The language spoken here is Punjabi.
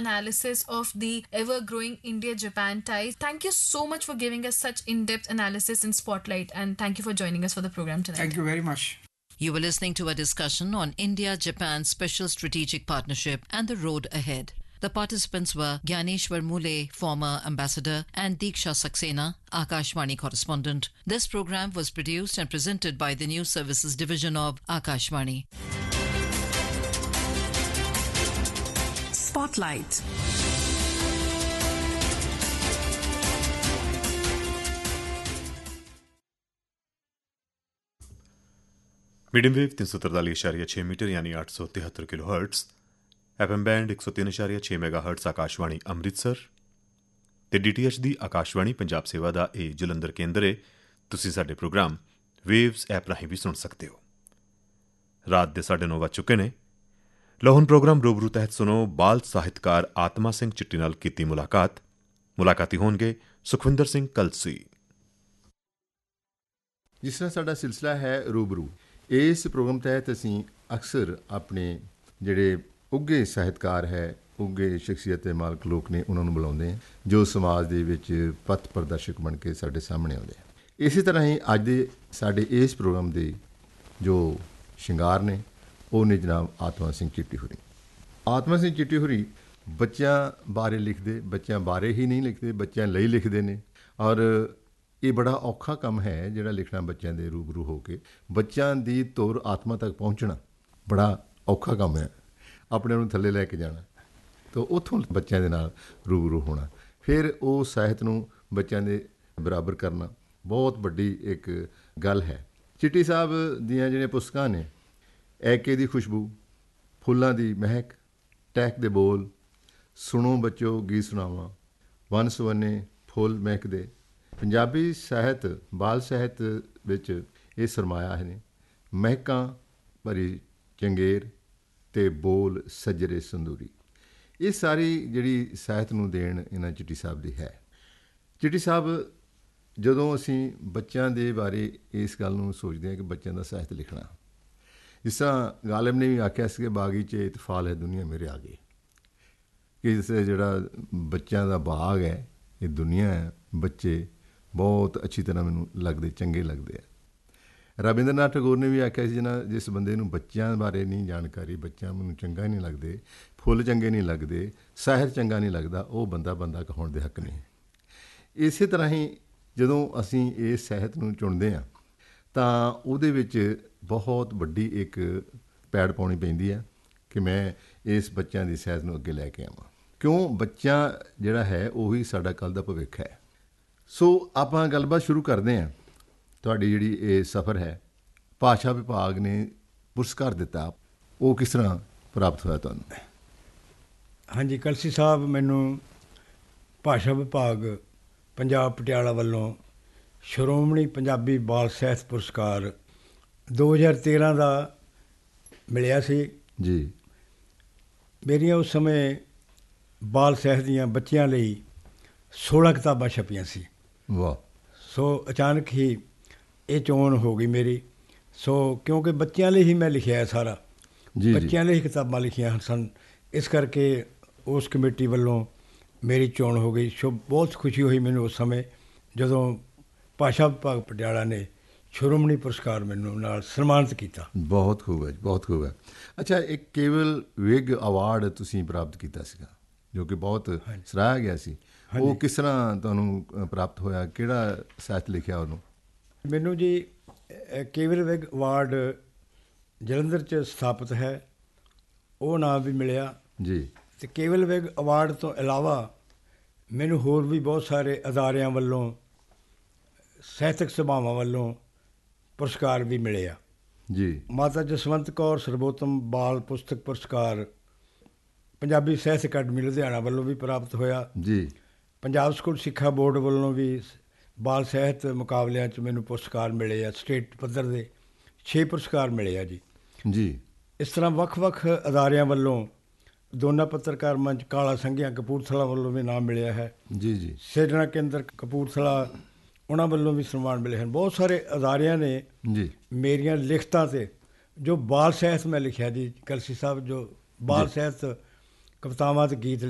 analysis of the ever-growing India-Japan ties. Thank you so much for giving us such in-depth analysis and spotlight, and thank you for joining us for the program tonight. Thank you very much. You were listening to a discussion on India-Japan Special Strategic Partnership and the road ahead. The participants were Gyaneshwar Mule, former ambassador, and Diksha Saxena, Akashvani correspondent. This program was produced and presented by the News Services Division of Akashvani. Spotlight. Medium wave 343.6 metre यानी 873 kilo hertz, FM band 103.6 megahertz Akashvani Amritsar ਤੇ DTH ਦੀ ਆਕਾਸ਼ਵਾਣੀ ਪੰਜਾਬ ਸੇਵਾ ਦਾ ਇਹ ਜਲੰਧਰ ਕੇਂਦਰ ਹੈ। ਤੁਸੀਂ ਸਾਡੇ ਪ੍ਰੋਗਰਾਮ ਵੇਵਸ ਐਪ ਰਾਹੀਂ ਵੀ ਸੁਣ ਸਕਦੇ ਹੋ। ਰਾਤ ਦੇ 9:30 ਵੱਜ ਚੁੱਕੇ ਨੇ। ਲਓ ਹੁਣ ਪ੍ਰੋਗਰਾਮ ਰੂਬਰੂ ਤਹਿਤ ਸੁਣੋ ਬਾਲ ਸਾਹਿਤਕਾਰ ਆਤਮਾ ਸਿੰਘ ਚਿੱਟੀ ਨਾਲ ਕੀਤੀ ਮੁਲਾਕਾਤੀ ਹੋਣਗੇ ਸੁਖਵਿੰਦਰ ਸਿੰਘ ਕਲਸੀ। ਜਿਸ ਤਰ੍ਹਾਂ ਸਾਡਾ ਸਿਲਸਿਲਾ ਹੈ ਰੂਬਰੂ, ਇਸ ਪ੍ਰੋਗਰਾਮ ਤਹਿਤ ਅਸੀਂ ਅਕਸਰ ਆਪਣੇ ਜਿਹੜੇ ਉੱਘੇ ਸਾਹਿਤਕਾਰ ਹੈ, ਉੱਘੇ ਸ਼ਖਸੀਅਤ ਦੇ ਮਾਲਕ ਲੋਕ ਨੇ, ਉਹਨਾਂ ਨੂੰ ਬੁਲਾਉਂਦੇ ਹਾਂ ਜੋ ਸਮਾਜ ਦੇ ਵਿੱਚ ਪਥ ਪ੍ਰਦਰਸ਼ਕ ਬਣ ਕੇ ਸਾਡੇ ਸਾਹਮਣੇ ਆਉਂਦੇ ਆ। ਇਸੇ ਤਰ੍ਹਾਂ ਹੀ ਅੱਜ ਦੇ ਸਾਡੇ ਇਸ ਪ੍ਰੋਗਰਾਮ ਦੇ ਜੋ ਸ਼ਿੰਗਾਰ ਨੇ ਉਹ ਨੇ ਜਨਾਬ ਆਤਮਾ ਸਿੰਘ ਚਿੱਟੀ ਹੋਰੀ। ਆਤਮਾ ਸਿੰਘ ਚਿੱਟੀ ਹੋਰੀ ਬੱਚਿਆਂ ਬਾਰੇ ਲਿਖਦੇ, ਬੱਚਿਆਂ ਬਾਰੇ ਹੀ ਨਹੀਂ ਲਿਖਦੇ, ਬੱਚਿਆਂ ਲਈ ਲਿਖਦੇ ਨੇ। ਔਰ ਇਹ ਬੜਾ ਔਖਾ ਕੰਮ ਹੈ ਜਿਹੜਾ ਲਿਖਣਾ ਬੱਚਿਆਂ ਦੇ ਰੂਬਰੂ ਹੋ ਕੇ, ਬੱਚਿਆਂ ਦੀ ਧੁਰ ਆਤਮਾ ਤੱਕ ਪਹੁੰਚਣਾ ਬੜਾ ਔਖਾ ਕੰਮ ਹੈ। ਆਪਣੇ ਨੂੰ ਥੱਲੇ ਲੈ ਕੇ ਜਾਣਾ ਤਾਂ ਉੱਥੋਂ ਬੱਚਿਆਂ ਦੇ ਨਾਲ ਰੂਬਰੂ ਹੋਣਾ, ਫਿਰ ਉਹ ਸਾਹਿਤ ਨੂੰ ਬੱਚਿਆਂ ਦੇ ਬਰਾਬਰ ਕਰਨਾ ਬਹੁਤ ਵੱਡੀ ਇੱਕ ਗੱਲ ਹੈ। ਚਿੱਟੀ ਸਾਹਿਬ ਦੀਆਂ ਜਿਹੜੀਆਂ ਪੁਸਤਕਾਂ ਨੇ, ਐਕੇ ਦੀ ਖੁਸ਼ਬੂ, ਫੁੱਲਾਂ ਦੀ ਮਹਿਕ, ਟਹਿਕ ਦੇ ਬੋਲ, ਸੁਣੋ ਬੱਚੋ ਗੀਤ ਸੁਣਾਵਾਂ, ਵੰਨ ਸੁਵੰਨੇ ਫੁੱਲ ਮਹਿਕਦੇ, ਪੰਜਾਬੀ ਸਾਹਿਤ ਬਾਲ ਸਾਹਿਤ ਵਿੱਚ ਇਹ ਸਰਮਾਇਆ ਨੇ। ਮਹਿਕਾਂ ਭਰੀ ਚੰਗੇਰ ਅਤੇ ਬੋਲ ਸੱਜਰੇ ਸੰਦੂਰੀ, ਇਹ ਸਾਰੀ ਜਿਹੜੀ ਸਾਹਿਤ ਨੂੰ ਦੇਣ ਇਹਨਾਂ ਚਿੱਟੀ ਸਾਹਿਬ ਦੀ ਹੈ। ਚਿੱਟੀ ਸਾਹਿਬ ਜਦੋਂ ਅਸੀਂ ਬੱਚਿਆਂ ਦੇ ਬਾਰੇ ਇਸ ਗੱਲ ਨੂੰ ਸੋਚਦੇ ਹਾਂ ਕਿ ਬੱਚਿਆਂ ਦਾ ਸਾਹਿਤ ਲਿਖਣਾ, ਜਿਸ ਤਰ੍ਹਾਂ ਗਾਲਿਬ ਨੇ ਵੀ ਆਖਿਆ ਸੀ ਕਿ ਬਾਗੀਚੇ ਇਤਫਾਲ ਹੈ ਦੁਨੀਆ ਮੇਰੇ ਆਗੇ, ਕਿ ਇਸ ਜਿਹੜਾ ਬੱਚਿਆਂ ਦਾ ਬਾਗ ਹੈ, ਇਹ ਦੁਨੀਆ ਹੈ, ਬੱਚੇ ਬਹੁਤ ਅੱਛੀ ਤਰ੍ਹਾਂ ਮੈਨੂੰ ਲੱਗਦੇ, ਚੰਗੇ ਲੱਗਦੇ ਆ। ਰਵਿੰਦਰਨਾਥ ਟੈਗੋਰ ਨੇ ਵੀ ਆਖਿਆ ਸੀ ਜਿਸ ਬੰਦੇ ਨੂੰ ਬੱਚਿਆਂ ਬਾਰੇ ਨਹੀਂ ਜਾਣਕਾਰੀ, ਬੱਚਿਆਂ ਮੈਨੂੰ ਚੰਗਾ ਨਹੀਂ ਲੱਗਦੇ, ਫੁੱਲ ਚੰਗੇ ਨਹੀਂ ਲੱਗਦੇ, ਸਾਹਿਤ ਚੰਗਾ ਨਹੀਂ ਲੱਗਦਾ, ਉਹ ਬੰਦਾ ਕਹਾਉਣ ਦੇ ਹੱਕ ਨਹੀਂ। ਇਸੇ ਤਰ੍ਹਾਂ ਹੀ ਜਦੋਂ ਅਸੀਂ ਇਸ ਸਾਹਿਤ ਨੂੰ ਚੁਣਦੇ ਹਾਂ ਤਾਂ ਉਹਦੇ ਵਿੱਚ ਬਹੁਤ ਵੱਡੀ ਇੱਕ ਪੈੜ ਪਾਉਣੀ ਪੈਂਦੀ ਹੈ ਕਿ ਮੈਂ ਇਸ ਬੱਚਿਆਂ ਦੀ ਸਾਹਿਤ ਨੂੰ ਅੱਗੇ ਲੈ ਕੇ ਆਵਾਂ, ਕਿਉਂ ਬੱਚਾ ਜਿਹੜਾ ਹੈ ਉਹੀ ਸਾਡਾ ਕੱਲ੍ਹ ਦਾ ਭਵਿੱਖ ਹੈ। ਸੋ ਆਪਾਂ ਗੱਲਬਾਤ ਸ਼ੁਰੂ ਕਰਦੇ ਹਾਂ। ਤੁਹਾਡੀ ਜਿਹੜੀ ਇਹ ਸਫ਼ਰ ਹੈ, ਭਾਸ਼ਾ ਵਿਭਾਗ ਨੇ ਪੁਰਸਕਾਰ ਦਿੱਤਾ, ਉਹ ਕਿਸ ਤਰ੍ਹਾਂ ਪ੍ਰਾਪਤ ਹੋਇਆ ਤੁਹਾਨੂੰ? ਹਾਂਜੀ, ਕਲਸੀ ਸਾਹਿਬ, ਮੈਨੂੰ ਭਾਸ਼ਾ ਵਿਭਾਗ ਪੰਜਾਬ ਪਟਿਆਲਾ ਵੱਲੋਂ ਸ਼੍ਰੋਮਣੀ ਪੰਜਾਬੀ ਬਾਲ ਸਾਹਿਤ ਪੁਰਸਕਾਰ 2013 ਦਾ ਮਿਲਿਆ ਸੀ ਜੀ। ਮੇਰੀਆਂ ਉਸ ਸਮੇਂ ਬਾਲ ਸਾਹਿਤ ਦੀਆਂ ਬੱਚਿਆਂ ਲਈ 16 ਕਿਤਾਬਾਂ ਛਪੀਆਂ ਸੀ। ਵਾਹ। ਸੋ ਅਚਾਨਕ ਹੀ ਇਹ ਚੋਣ ਹੋ ਗਈ ਮੇਰੀ। ਸੋ ਕਿਉਂਕਿ ਬੱਚਿਆਂ ਲਈ ਹੀ ਮੈਂ ਲਿਖਿਆ ਹੈ ਸਾਰਾ, ਬੱਚਿਆਂ ਲਈ ਹੀ ਕਿਤਾਬਾਂ ਲਿਖੀਆਂ ਸਨ, ਇਸ ਕਰਕੇ ਉਸ ਕਮੇਟੀ ਵੱਲੋਂ ਮੇਰੀ ਚੋਣ ਹੋ ਗਈ। ਸੋ ਬਹੁਤ ਖੁਸ਼ੀ ਹੋਈ ਮੈਨੂੰ ਉਸ ਸਮੇਂ ਜਦੋਂ ਭਾਸ਼ਾ ਵਿਭਾਗ ਪਟਿਆਲਾ ਨੇ ਸ਼੍ਰੋਮਣੀ ਪੁਰਸਕਾਰ ਮੈਨੂੰ ਨਾਲ ਸਨਮਾਨਿਤ ਕੀਤਾ। ਬਹੁਤ ਖੂਬ ਹੈ, ਬਹੁਤ ਖੂਬ ਹੈ। ਅੱਛਾ, ਇੱਕ ਕੇਵਲ ਵਿਗ ਅਵਾਰਡ ਤੁਸੀਂ ਪ੍ਰਾਪਤ ਕੀਤਾ ਸੀਗਾ ਜੋ ਕਿ ਬਹੁਤ ਸਰਾਹਿਆ ਗਿਆ ਸੀ, ਉਹ ਕਿਸ ਤਰ੍ਹਾਂ ਤੁਹਾਨੂੰ ਪ੍ਰਾਪਤ ਹੋਇਆ? ਕਿਹੜਾ ਸਾਹਿਤ ਲਿਖਿਆ ਉਹਨੂੰ? ਮੈਨੂੰ ਜੀ ਕੇਵਲ ਵਿਗ ਅਵਾਰਡ ਜਲੰਧਰ 'ਚ ਸਥਾਪਿਤ ਹੈ, ਉਹ ਨਾਮ ਵੀ ਮਿਲਿਆ ਜੀ। ਅਤੇ ਕੇਵਲ ਵਿਗ ਅਵਾਰਡ ਤੋਂ ਇਲਾਵਾ ਮੈਨੂੰ ਹੋਰ ਵੀ ਬਹੁਤ ਸਾਰੇ ਅਦਾਰਿਆਂ ਵੱਲੋਂ, ਸਾਹਿਤਕ ਸਭਾਵਾਂ ਵੱਲੋਂ ਪੁਰਸਕਾਰ ਵੀ ਮਿਲੇ ਆ ਜੀ। ਮਾਤਾ ਜਸਵੰਤ ਕੌਰ ਸਰਬੋਤਮ ਬਾਲ ਪੁਸਤਕ ਪੁਰਸਕਾਰ ਪੰਜਾਬੀ ਸਾਹਿਤ ਅਕੈਡਮੀ ਲੁਧਿਆਣਾ ਵੱਲੋਂ ਵੀ ਪ੍ਰਾਪਤ ਹੋਇਆ ਜੀ। ਪੰਜਾਬ ਸਕੂਲ ਸਿੱਖਿਆ ਬੋਰਡ ਵੱਲੋਂ ਵੀ ਬਾਲ ਸਾਹਿਤ ਮੁਕਾਬਲਿਆਂ 'ਚ ਮੈਨੂੰ ਪੁਰਸਕਾਰ ਮਿਲੇ ਆ, ਸਟੇਟ ਪੱਧਰ ਦੇ 6 ਪੁਰਸਕਾਰ ਮਿਲੇ ਆ ਜੀ। ਜੀ। ਇਸ ਤਰ੍ਹਾਂ ਵੱਖ-ਵੱਖ ਅਦਾਰਿਆਂ ਵੱਲੋਂ, ਦੋਨਾ ਪੱਤਰਕਾਰ ਮੰਚ ਕਾਲਾ ਸੰਘਿਆ ਕਪੂਰਥਲਾ ਵੱਲੋਂ ਵੀ ਨਾਮ ਮਿਲਿਆ ਹੈ ਜੀ। ਜੀ। ਸਿਰਜਣਾ ਕੇਂਦਰ ਕਪੂਰਥਲਾ, ਉਹਨਾਂ ਵੱਲੋਂ ਵੀ ਸਨਮਾਨ ਮਿਲੇ ਹਨ। ਬਹੁਤ ਸਾਰੇ ਅਦਾਰਿਆਂ ਨੇ ਜੀ ਮੇਰੀਆਂ ਲਿਖਤਾਂ 'ਤੇ ਜੋ ਬਾਲ ਸਾਹਿਤ ਮੈਂ ਲਿਖਿਆ ਜੀ, ਕਲਸੀ ਸਾਹਿਬ, ਜੋ ਬਾਲ ਸਾਹਿਤ ਕਵਿਤਾਵਾਂ ਅਤੇ ਗੀਤ